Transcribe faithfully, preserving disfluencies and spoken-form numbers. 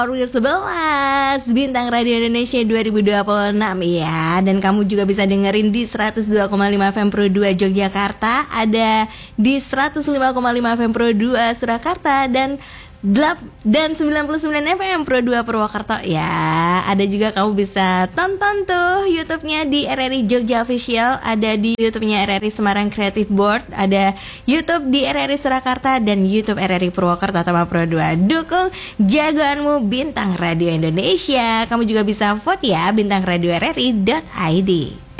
sebelas Bintang Radio Indonesia dua ribu dua puluh enam ya. Dan kamu juga bisa dengerin di seratus dua koma lima F M Pro dua Yogyakarta, ada di seratus lima koma lima F M Pro dua Surakarta, dan dan sembilan puluh sembilan F M Pro dua Purwokerto ya. Ada juga kamu bisa tonton tuh YouTube-nya di R R I Jogja Official, ada di YouTube-nya R R I Semarang Creative Board, ada YouTube di R R I Surakarta, dan YouTube R R I Purwokerto Tama Pro dua. Dukung jagoanmu Bintang Radio Indonesia. Kamu juga bisa vote ya, bintang radio R R I dot I D.